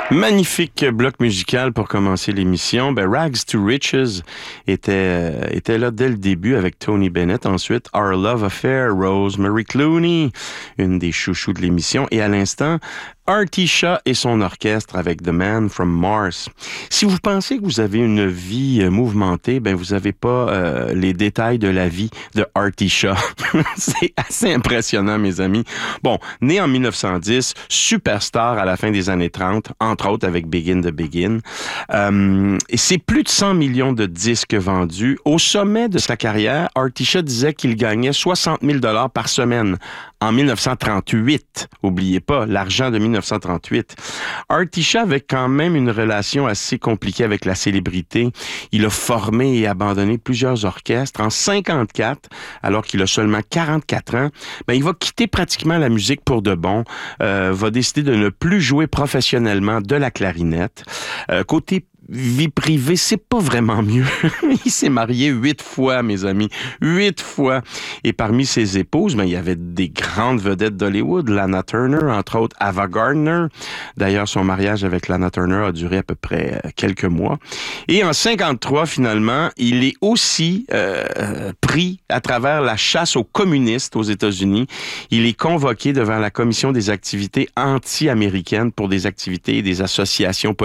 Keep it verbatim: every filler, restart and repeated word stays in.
Magnifique bloc musical pour commencer l'émission. Ben, Rags to Riches était, euh, était là dès le début avec Tony Bennett. Ensuite, Our Love Affair, Rosemary Clooney, une des chouchous de l'émission. Et à l'instant, Artie Shaw et son orchestre avec The Man from Mars. Si vous pensez que vous avez une vie mouvementée, ben vous n'avez pas euh, les détails de la vie de Artie Shaw. C'est assez impressionnant, mes amis. Bon, né en mille neuf cent dix, superstar à la fin des années trente, entre autres avec Begin the Begin. Euh, et c'est plus de cent millions de disques vendus. Au sommet de sa carrière, Artie Shaw disait qu'il gagnait soixante mille dollars par semaine. En mille neuf cent trente-huit, oubliez pas, l'argent de mille neuf cent trente-huit. Artie Shaw avait quand même une relation assez compliquée avec la célébrité. Il a formé et abandonné plusieurs orchestres. En cinquante-quatre, alors qu'il a seulement quarante-quatre ans, ben, il va quitter pratiquement la musique pour de bon, euh, va décider de ne plus jouer professionnellement de la clarinette. Euh, côté vie privée, c'est pas vraiment mieux. Il s'est marié huit fois, mes amis. Huit fois. Et parmi ses épouses, ben, il y avait des grandes vedettes d'Hollywood. Lana Turner, entre autres, Ava Gardner. D'ailleurs, son mariage avec Lana Turner a duré à peu près quelques mois. Et en cinquante-trois, finalement, il est aussi euh, pris à travers la chasse aux communistes aux États-Unis. Il est convoqué devant la Commission des activités anti-américaines pour des activités et des associations politiques